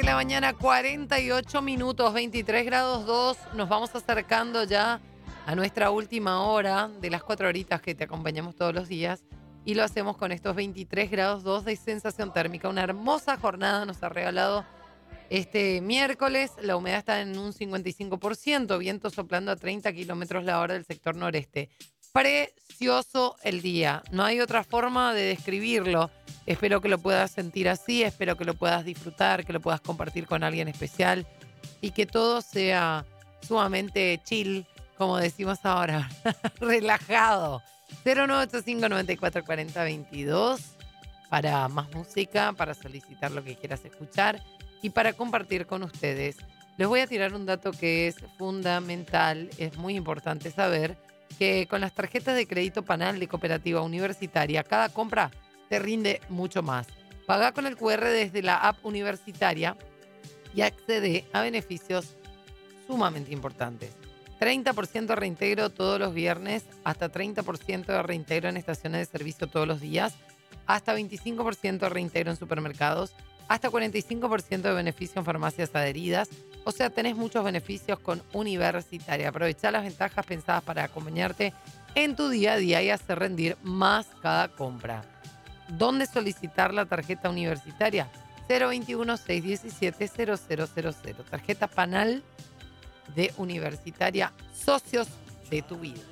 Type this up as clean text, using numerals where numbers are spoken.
la mañana, 48 minutos, 23 grados 2. Nos vamos acercando ya a nuestra última hora de las 4 horitas que te acompañamos todos los días. Y lo hacemos con estos 23 grados 2 de sensación térmica. Una hermosa jornada nos ha regalado este miércoles. La humedad está en un 55%, viento soplando a 30 kilómetros la hora del sector noreste. Precioso el día. No hay otra forma de describirlo. Espero que lo puedas sentir así, espero que lo puedas disfrutar, que lo puedas compartir con alguien especial y que todo sea sumamente chill, como decimos ahora, relajado. 0985-9440-22 para más música, para solicitar lo que quieras escuchar y para compartir con ustedes. Les voy a tirar un dato que es fundamental, es muy importante saber que con las tarjetas de crédito Panal de Cooperativa Universitaria, cada compra te rinde mucho más. Paga con el QR desde la app universitaria y accede a beneficios sumamente importantes. 30% de reintegro todos los viernes, hasta 30% de reintegro en estaciones de servicio todos los días, hasta 25% de reintegro en supermercados, hasta 45% de beneficio en farmacias adheridas. O sea, tenés muchos beneficios con Universitaria. Aprovechá las ventajas pensadas para acompañarte en tu día a día y hacer rendir más cada compra. ¿Dónde solicitar la tarjeta universitaria? 021-617-0000. Tarjeta Panal de Universitaria, socios de tu vida.